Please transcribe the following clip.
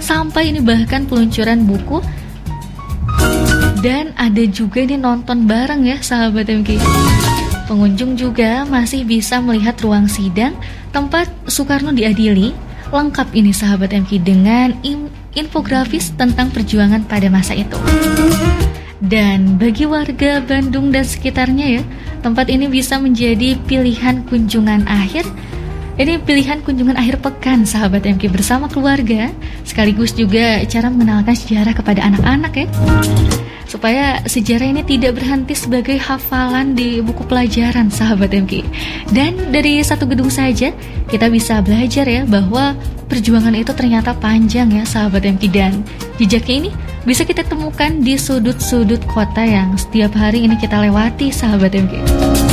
sampai ini bahkan peluncuran buku. Dan ada juga nih nonton bareng ya sahabat MK. Pengunjung juga masih bisa melihat ruang sidang tempat Soekarno diadili. Lengkap ini sahabat MK dengan infografis tentang perjuangan pada masa itu. Dan bagi warga Bandung dan sekitarnya ya, tempat ini bisa menjadi pilihan kunjungan akhir. Ini pilihan kunjungan akhir pekan sahabat MK bersama keluarga, sekaligus juga cara mengenalkan sejarah kepada anak-anak ya. Supaya sejarah ini tidak berhenti sebagai hafalan di buku pelajaran sahabat MK. Dan dari satu gedung saja kita bisa belajar ya bahwa perjuangan itu ternyata panjang ya sahabat MK, dan jejaknya ini bisa kita temukan di sudut-sudut kota yang setiap hari ini kita lewati sahabat MK.